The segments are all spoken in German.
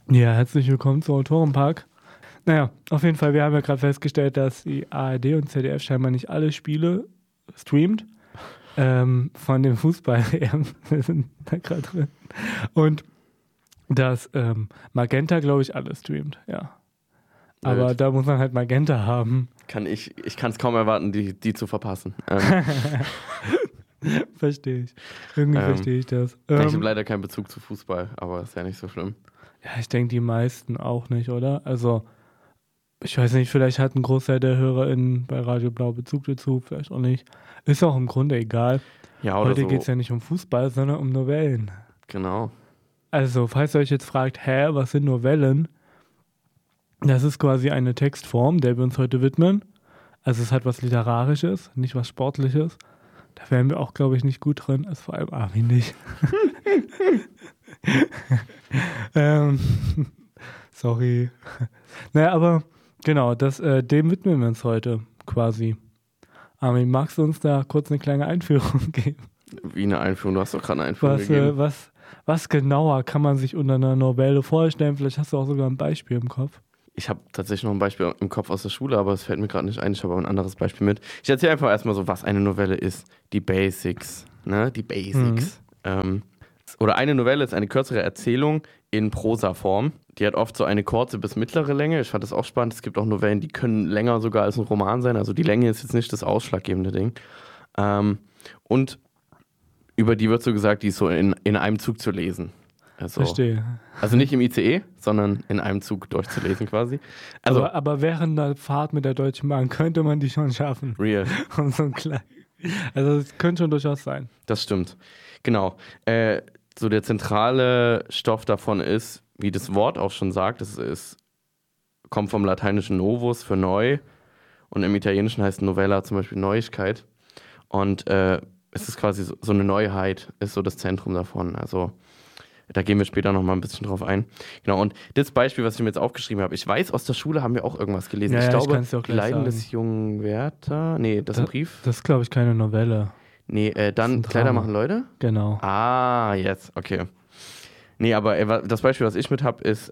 Ja, herzlich willkommen zu Autorenpark. Naja, auf jeden Fall, wir haben ja gerade festgestellt, dass die ARD und ZDF scheinbar nicht alle Spiele streamt. Von dem Fußball-EM, wir sind da gerade drin. Und dass Magenta, glaube ich, alles streamt, ja. Aber Wild. da muss man halt Magenta haben. Ich kann es kaum erwarten, die zu verpassen. Verstehe ich. Irgendwie verstehe ich das. Ich habe leider keinen Bezug zu Fußball, aber ist ja nicht so schlimm. Ja, ich denke, die meisten auch nicht, oder? Also, ich weiß nicht, vielleicht hat ein Großteil der HörerInnen bei Radio Blau Bezug dazu, vielleicht auch nicht. Ist auch im Grunde egal. Ja, oder Heute so. geht es ja nicht um Fußball, sondern um Novellen. Genau. Also, falls ihr euch jetzt fragt, was sind Novellen? Das ist quasi eine Textform, der wir uns heute widmen. Also, es hat was Literarisches, nicht was Sportliches. Da wären wir auch, glaube ich, nicht gut drin, also vor allem Armin nicht. Sorry. Naja, aber genau, dem widmen wir uns heute quasi. Armin, magst du uns da kurz eine kleine Einführung geben? Wie eine Einführung? Du hast doch gerade eine Einführung gegeben. Was genauer kann man sich unter einer Novelle vorstellen? Vielleicht hast du auch sogar ein Beispiel im Kopf. Ich habe tatsächlich noch ein Beispiel im Kopf aus der Schule, aber es fällt mir gerade nicht ein. Ich habe aber ein anderes Beispiel mit. Ich erzähle einfach erstmal so, was eine Novelle ist. Die Basics. Ne? Die Basics. Oder eine Novelle ist eine kürzere Erzählung in Prosaform. Die hat oft so eine kurze bis mittlere Länge. Ich fand das auch spannend. Es gibt auch Novellen, die können länger sogar als ein Roman sein. Also die Länge ist jetzt nicht das ausschlaggebende Ding. Und über die wird so gesagt, die ist so in einem Zug zu lesen. Also, Verstehe. Also nicht im ICE, sondern in einem Zug durchzulesen quasi. Also, aber während der Fahrt mit der Deutschen Bahn könnte man die schon schaffen. Real. Und so klein. Also es könnte schon durchaus sein. Das stimmt. Genau. So der zentrale Stoff davon ist, wie das Wort auch schon sagt, kommt vom lateinischen novus für neu und im Italienischen heißt Novella zum Beispiel Neuigkeit. Und es ist quasi so eine Neuheit, ist so das Zentrum davon. Also da gehen wir später nochmal ein bisschen drauf ein. Genau, und das Beispiel, was ich mir jetzt aufgeschrieben habe, ich weiß, aus der Schule haben wir auch irgendwas gelesen. Ja, ich glaube, die Leiden des jungen Werther. Nee, das ist ein Brief. Das ist, glaube ich, keine Novelle. Nee, dann Kleider machen Leute? Genau. Ah, jetzt, okay. Nee, aber das Beispiel, was ich mit habe, ist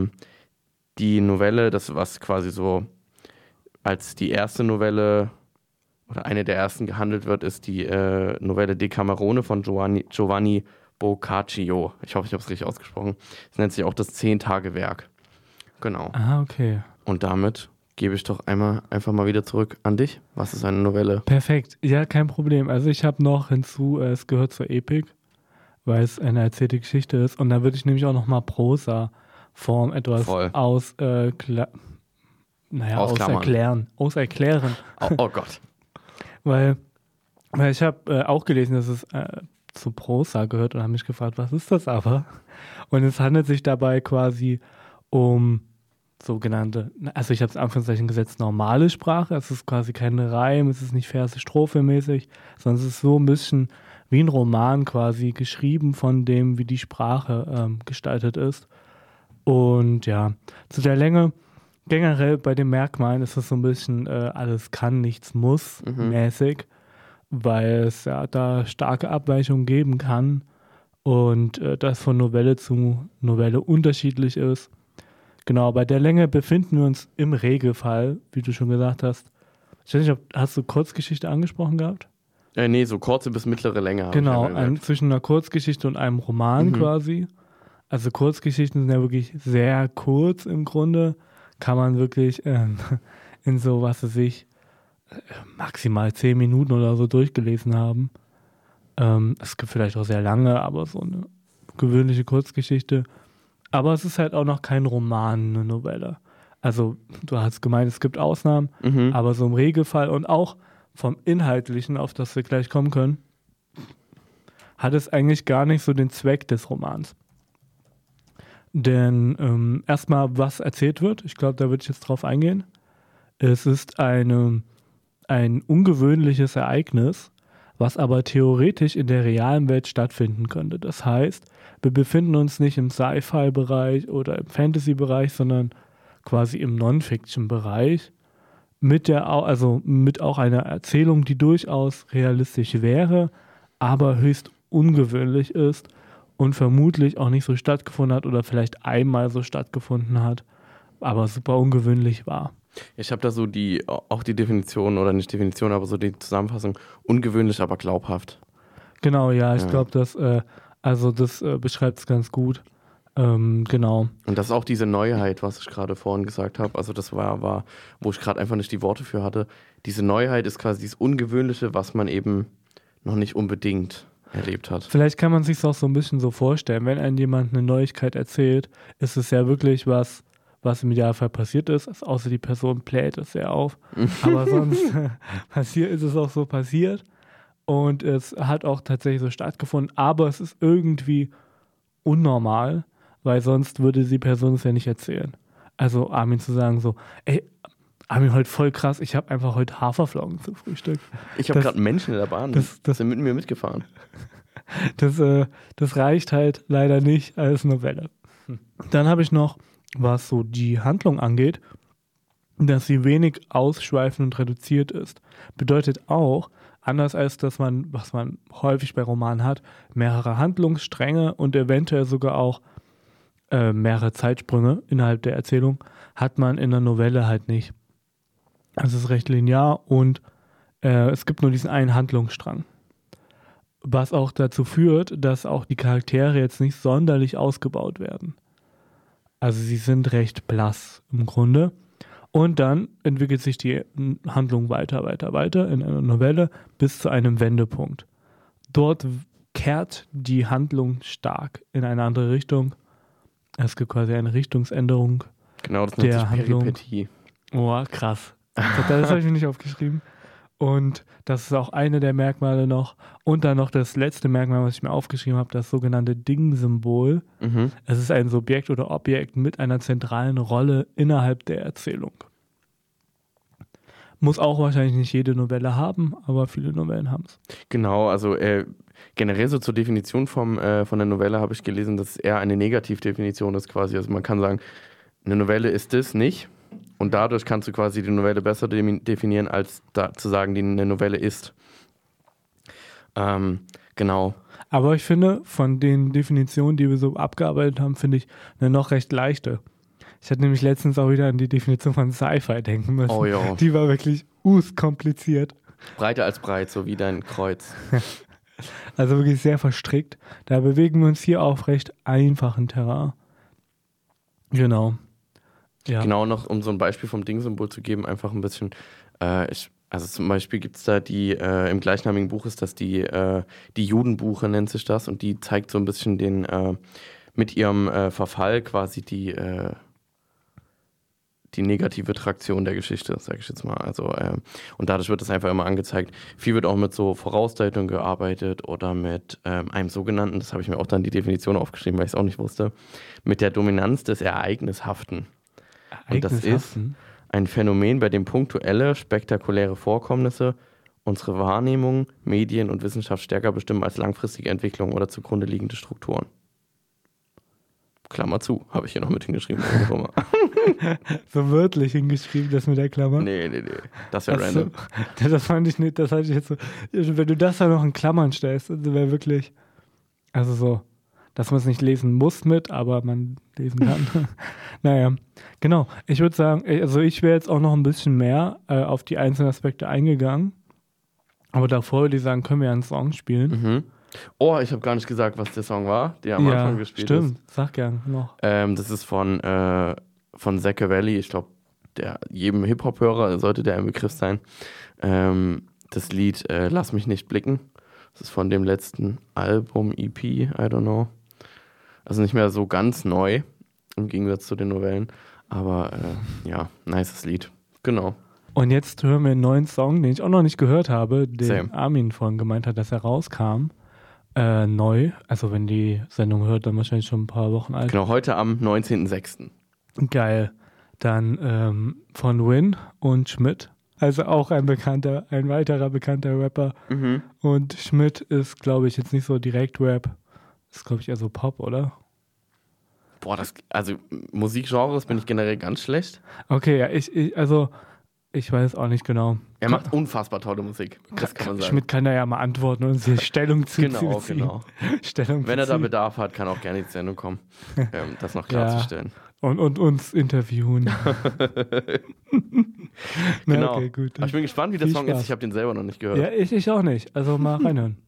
die Novelle, das was quasi so als die erste Novelle oder eine der ersten gehandelt wird, ist die Novelle Decamerone von Giovanni Boccaccio. Ich hoffe, ich habe es richtig ausgesprochen. Es nennt sich auch das 10-Tage-Werk. Genau. Ah, okay. Und damit gebe ich doch einfach mal wieder zurück an dich. Was ist eine Novelle? Perfekt. Ja, kein Problem. Also ich habe noch hinzu, es gehört zur Epik, weil es eine erzählte Geschichte ist. Und da würde ich nämlich auch nochmal Prosa-Form etwas auserklären. Oh Gott. Weil ich habe auch gelesen, dass es zu Prosa gehört und habe mich gefragt, was ist das aber? Und es handelt sich dabei quasi um sogenannte, also ich habe es in Anführungszeichen gesetzt, normale Sprache. Es ist quasi kein Reim, es ist nicht Verse-Strophe-mäßig, sondern es ist so ein bisschen wie ein Roman quasi geschrieben von dem, wie die Sprache gestaltet ist. Und ja, zu der Länge, generell bei den Merkmalen ist es so ein bisschen alles kann, nichts muss mäßig, weil es ja da starke Abweichungen geben kann und das von Novelle zu Novelle unterschiedlich ist. Genau, bei der Länge befinden wir uns im Regelfall, wie du schon gesagt hast. Ich weiß nicht, hast du Kurzgeschichte angesprochen gehabt? Nee, so kurze bis mittlere Länge. Genau, zwischen einer Kurzgeschichte und einem Roman quasi. Also Kurzgeschichten sind ja wirklich sehr kurz im Grunde. Kann man wirklich in so, was weiß ich, maximal 10 Minuten oder so durchgelesen haben. Es gibt vielleicht auch sehr lange, aber so eine gewöhnliche Kurzgeschichte. Aber es ist halt auch noch kein Roman, eine Novelle. Also du hast gemeint, es gibt Ausnahmen, aber so im Regelfall und auch vom Inhaltlichen, auf das wir gleich kommen können, hat es eigentlich gar nicht so den Zweck des Romans. Denn erstmal, was erzählt wird, ich glaube, da würde ich jetzt drauf eingehen. Es ist ein ungewöhnliches Ereignis, was aber theoretisch in der realen Welt stattfinden könnte. Das heißt, wir befinden uns nicht im Sci-Fi-Bereich oder im Fantasy-Bereich, sondern quasi im Non-Fiction-Bereich mit auch einer Erzählung, die durchaus realistisch wäre, aber höchst ungewöhnlich ist und vermutlich auch nicht so stattgefunden hat oder vielleicht einmal so stattgefunden hat, aber super ungewöhnlich war. Ich habe da so auch die Definition, oder nicht Definition, aber so die Zusammenfassung, ungewöhnlich, aber glaubhaft. Genau, ja, ich glaube, das beschreibt es ganz gut. Genau. Und das ist auch diese Neuheit, was ich gerade vorhin gesagt habe. Also das war, wo ich gerade einfach nicht die Worte für hatte. Diese Neuheit ist quasi dieses Ungewöhnliche, was man eben noch nicht unbedingt erlebt hat. Vielleicht kann man sich auch so ein bisschen so vorstellen, wenn einem jemand eine Neuigkeit erzählt, ist es ja wirklich was im Idealfall passiert ist, außer die Person bläht es sehr auf. Aber sonst ist es auch so passiert und es hat auch tatsächlich so stattgefunden, aber es ist irgendwie unnormal, weil sonst würde die Person es ja nicht erzählen. Also Armin zu sagen so, ey, Armin, heute voll krass, ich habe einfach heute Haferflocken zum Frühstück. Ich habe gerade Menschen in der Bahn, die sind mit mir mitgefahren. Das reicht halt leider nicht als Novelle. Dann habe ich noch, was so die Handlung angeht, dass sie wenig ausschweifend und reduziert ist. Bedeutet auch, anders als was man häufig bei Romanen hat, mehrere Handlungsstränge und eventuell sogar auch mehrere Zeitsprünge innerhalb der Erzählung, hat man in der Novelle halt nicht. Es ist recht linear und es gibt nur diesen einen Handlungsstrang. Was auch dazu führt, dass auch die Charaktere jetzt nicht sonderlich ausgebaut werden. Also sie sind recht blass im Grunde. Und dann entwickelt sich die Handlung weiter in einer Novelle bis zu einem Wendepunkt. Dort kehrt die Handlung stark in eine andere Richtung. Es gibt quasi eine Richtungsänderung. Genau, das nennt sich Peripetie. Oh, krass. Das habe ich mir nicht aufgeschrieben. Und das ist auch eine der Merkmale noch. Und dann noch das letzte Merkmal, was ich mir aufgeschrieben habe, das sogenannte Ding-Symbol. Mhm. Es ist ein Subjekt oder Objekt mit einer zentralen Rolle innerhalb der Erzählung. Muss auch wahrscheinlich nicht jede Novelle haben, aber viele Novellen haben es. Genau, also generell so zur Definition von der Novelle habe ich gelesen, dass es eher eine Negativdefinition ist quasi. Also man kann sagen, eine Novelle ist das nicht. Und dadurch kannst du quasi die Novelle besser definieren, als zu sagen, die eine Novelle ist. Genau. Aber ich finde, von den Definitionen, die wir so abgearbeitet haben, finde ich eine noch recht leichte. Ich hatte nämlich letztens auch wieder an die Definition von Sci-Fi denken müssen. Oh ja. Die war wirklich kompliziert. Breiter als breit, so wie dein Kreuz. Also wirklich sehr verstrickt. Da bewegen wir uns hier auf recht einfachen Terrain. Genau. Ja. Genau, noch um so ein Beispiel vom Ding-Symbol zu geben, einfach ein bisschen, also zum Beispiel gibt es da im gleichnamigen Buch ist das die Judenbuche nennt sich das und die zeigt so ein bisschen mit ihrem Verfall quasi die negative Traktion der Geschichte, sage ich jetzt mal. Also, und dadurch wird das einfach immer angezeigt. Viel wird auch mit so Vorausdeutung gearbeitet oder mit einem sogenannten, das habe ich mir auch dann die Definition aufgeschrieben, weil ich es auch nicht wusste, mit der Dominanz des Ereignishaften. Und das ist ein Phänomen, bei dem punktuelle, spektakuläre Vorkommnisse unsere Wahrnehmung, Medien und Wissenschaft stärker bestimmen als langfristige Entwicklung oder zugrunde liegende Strukturen. Klammer zu, habe ich hier noch mit hingeschrieben. So wörtlich hingeschrieben, das mit der Klammer? Nee. Das wäre random. Das fand ich nicht, das hatte ich jetzt so. Wenn du das da noch in Klammern stellst, das wäre wirklich, also so, dass man es nicht lesen muss mit, aber man lesen kann. Naja, genau. Ich würde sagen, also ich wäre jetzt auch noch ein bisschen mehr auf die einzelnen Aspekte eingegangen. Aber davor würde ich sagen, können wir einen Song spielen. Mhm. Oh, ich habe gar nicht gesagt, was der Song war, der am Anfang gespielt ist. Stimmt, sag gern noch. Das ist von Zachavelli, ich glaube, jedem Hip-Hop-Hörer sollte der ein Begriff sein. Das Lied Lass mich nicht blicken. Das ist von dem letzten Album, EP, I don't know. Also nicht mehr so ganz neu, im Gegensatz zu den Novellen. Aber ja, nices Lied. Genau. Und jetzt hören wir einen neuen Song, den ich auch noch nicht gehört habe, den Same. Armin vorhin gemeint hat, dass er rauskam. Neu, also wenn die Sendung hört, dann wahrscheinlich schon ein paar Wochen alt. Genau, heute am 19.06. Geil. Dann von Win und Schmidt. Also auch ein weiterer bekannter Rapper. Mhm. Und Schmidt ist, glaube ich, jetzt nicht so direkt Rap. Ist, glaube ich, eher so Pop, oder? Boah, also Musikgenres bin ich generell ganz schlecht. Okay, ja, Ich weiß auch nicht genau. Er macht unfassbar tolle Musik. Das kann man sagen. Schmidt kann da ja mal antworten und sich Stellung zu Genau. Stellung Wenn er da beziehen. Bedarf hat, kann auch gerne in die Sendung kommen, das noch klarzustellen. Und uns interviewen. Genau. Okay, gut. Aber ich bin gespannt, wie der Viel Song Spaß. ist. Ich habe den selber noch nicht gehört. Ja, ich auch nicht. Also mal reinhören.